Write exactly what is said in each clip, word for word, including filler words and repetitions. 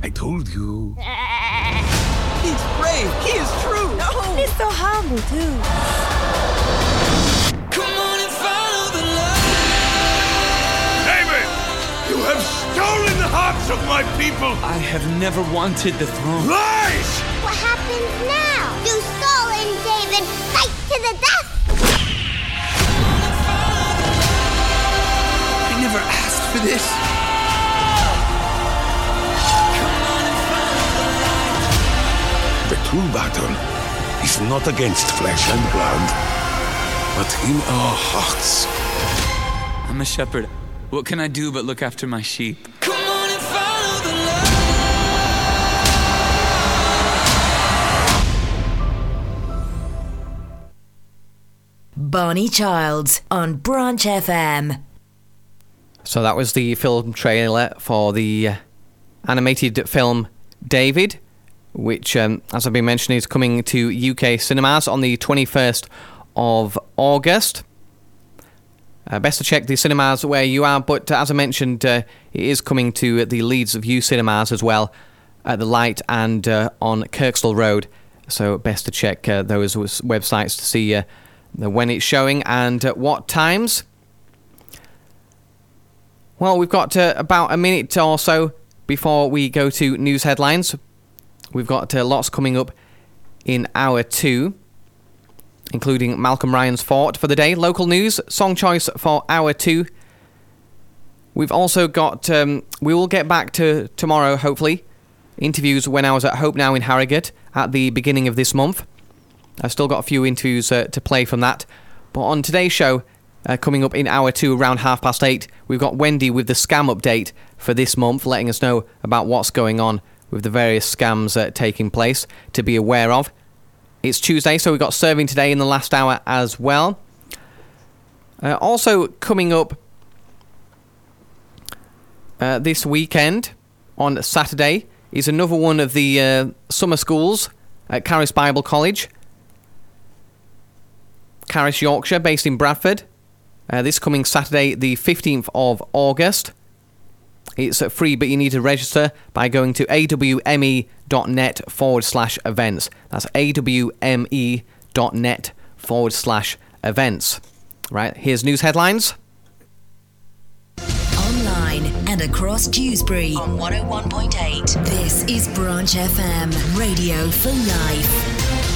I told you. He's brave. He is true. No. He's so humble, too. Come on and follow the light. David! You have stolen the hearts of my people! I have never wanted the throne. Lies! What happens now? You stolen David. Fight to the death! I never asked for this. The true battle is not against flesh and blood, but in our hearts. I'm a shepherd. What can I do but look after my sheep? Come on and follow the light. Barney Childs on Branch F M. So that was the film trailer for the animated film David, which, um, as I've been mentioning, is coming to U K cinemas on the twenty-first of August. Uh, best to check the cinemas where you are, but uh, as I mentioned, uh, it is coming to the Leeds View cinemas as well, at the Light and uh, on Kirkstall Road. So best to check uh, those websites to see uh, when it's showing and at what times. Well, we've got uh, about a minute or so before we go to news headlines. We've got uh, lots coming up in hour two, including Malcolm Ryan's Fort for the day, local news, song choice for hour two. We've also got, um, we will get back to tomorrow, hopefully, interviews when I was at Hope Now in Harrogate at the beginning of this month. I've still got a few interviews uh, to play from that. But on today's show, uh, coming up in hour two, around half past eight, we've got Wendy with the scam update for this month, letting us know about what's going on with the various scams uh, taking place to be aware of. It's Tuesday, so we've got Serving Today in the last hour as well. Uh, also coming up uh, this weekend, on Saturday, is another one of the uh, summer schools at Caris Bible College. Caris, Yorkshire, based in Bradford. Uh, this coming Saturday, the fifteenth of August. It's free, but you need to register by going to awme.net forward slash events. That's awme.net forward slash events. Right, here's news headlines. Online and across Dewsbury on one oh one point eight. This is Branch F M, radio for life.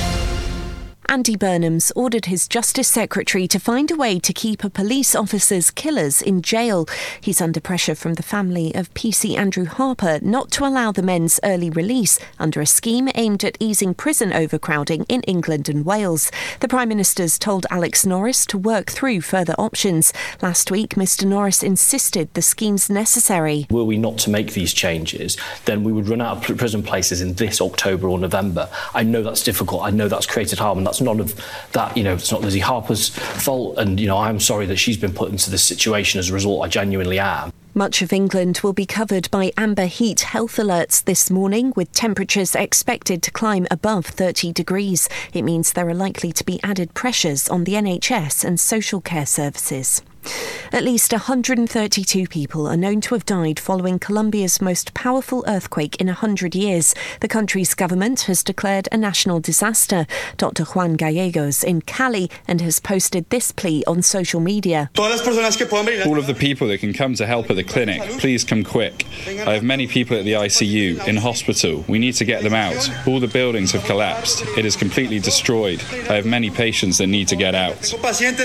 Andy Burnham's ordered his Justice Secretary to find a way to keep a police officer's killers in jail. He's under pressure from the family of P C Andrew Harper not to allow the men's early release under a scheme aimed at easing prison overcrowding in England and Wales. The Prime Minister's told Alex Norris to work through further options. Last week, Mr Norris insisted the scheme's necessary. Were we not to make these changes, then we would run out of prison places in this October or November. I know that's difficult. I know that's created harm, and that's none of that, you know, it's not Lizzie Harper's fault, and, you know, I'm sorry that she's been put into this situation. As a result, I genuinely am. Much of England will be covered by amber heat health alerts this morning, with temperatures expected to climb above thirty degrees. It means there are likely to be added pressures on the N H S and social care services. At least one hundred thirty-two people are known to have died following Colombia's most powerful earthquake in one hundred years. The country's government has declared a national disaster. Doctor Juan Gallegos in Cali and has posted this plea on social media. All of the people that can come to help at the clinic, please come quick. I have many people at the I C U, in hospital. We need to get them out. All the buildings have collapsed. It is completely destroyed. I have many patients that need to get out.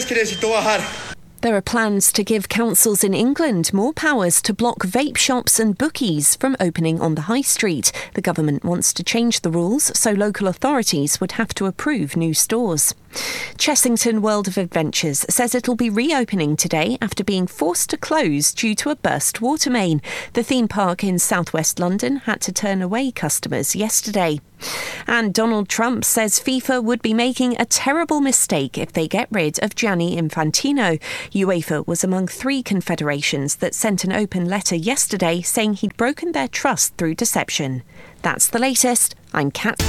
There are plans to give councils in England more powers to block vape shops and bookies from opening on the high street. The government wants to change the rules so local authorities would have to approve new stores. Chessington World of Adventures says it'll be reopening today after being forced to close due to a burst water main. The theme park in southwest London had to turn away customers yesterday. And Donald Trump says FIFA would be making a terrible mistake if they get rid of Gianni Infantino. UEFA was among three confederations that sent an open letter yesterday saying he'd broken their trust through deception. That's the latest. I'm Kat.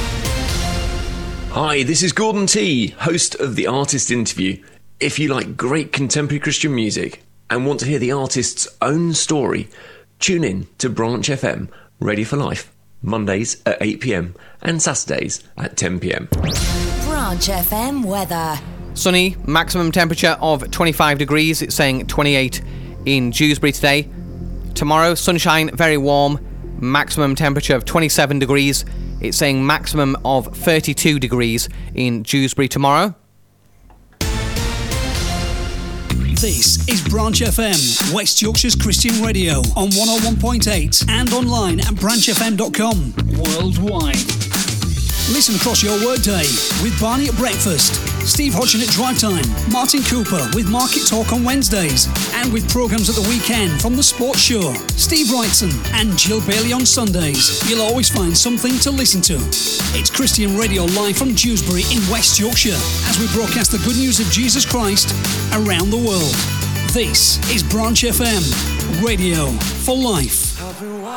Hi, this is Gordon T, host of The Artist Interview. If you like great contemporary Christian music and want to hear the artist's own story, tune in to Branch F M Radio for Life, Mondays at eight p m and Saturdays at ten p m. Branch F M weather. Sunny, maximum temperature of twenty-five degrees. It's saying twenty-eight in Dewsbury today. Tomorrow, sunshine, very warm, maximum temperature of twenty-seven degrees. It's saying maximum of thirty-two degrees in Dewsbury tomorrow. This is Branch F M, West Yorkshire's Christian radio on one oh one point eight and online at branch f m dot com. Worldwide. Listen across your workday with Barney at breakfast, Steve Hodgson at drive time, Martin Cooper with Market Talk on Wednesdays, and with programmes at the weekend from The Sports Show, Steve Wrightson and Jill Bailey on Sundays. You'll always find something to listen to. It's Christian Radio live from Dewsbury in West Yorkshire as we broadcast the good news of Jesus Christ around the world. This is Branch F M, radio for life.